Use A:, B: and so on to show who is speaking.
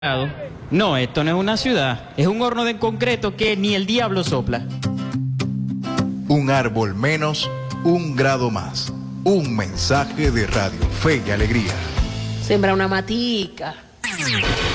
A: No, esto no es una ciudad, es un horno de concreto que ni el diablo sopla.
B: Un árbol menos, un grado más. Un mensaje de Radio Fe y Alegría.
C: Sembra una matica.